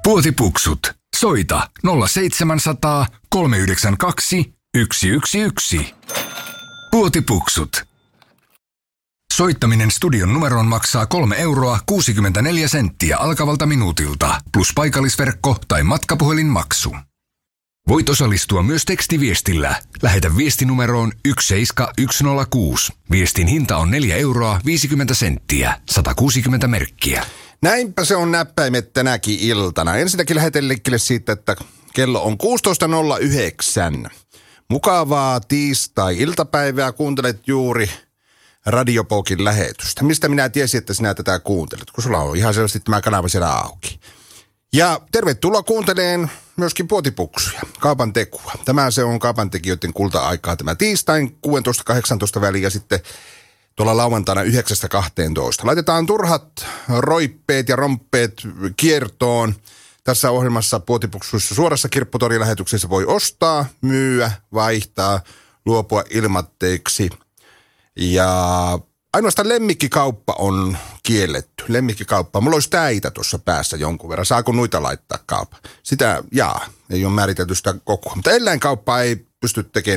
Puotipuksut. Soita 0700 392 111. Puotipuksut. Soittaminen studion numeroon maksaa 3,64 € alkavalta minuutilta, plus paikallisverkko tai matkapuhelinmaksu. Voit osallistua myös tekstiviestillä. Lähetä viestinumeroon 17106. Viestin hinta on 4,50 €, 160 merkkiä. Näinpä se on näppäimet tänäkin iltana. Ensinnäkin lähetän liikkeelle siitä, että kello on 16.09. Mukavaa tiistai-iltapäivää. Kuuntelet juuri Radiopokin lähetystä. Mistä minä tiesin, että sinä tätä kuuntelet, kun sulla on ihan selvästi tämä kanava siellä auki. Ja tervetuloa kuunteleen myöskin Puotipuksuja, kaupan tekua. Tämä se on kaupan tekijöiden kulta-aikaa tämä tiistain 16-18 väliin ja sitten tuolla lauantaina 9-12. Laitetaan turhat roippeet ja romppeet kiertoon. Tässä ohjelmassa Puotipuksuissa suorassa kirpputorilähetyksessä voi ostaa, myyä, vaihtaa, luopua ilmatteeksi. Ja ainoastaan lemmikkikauppa on kielletty. Lemmikkikauppa. Mulla olisi täitä tuossa päässä jonkun verran. Saako noita laittaa kaupan? Sitä, ei ole määritelty sitä kokoa. Mutta eläinkauppaa ei pysty tekemään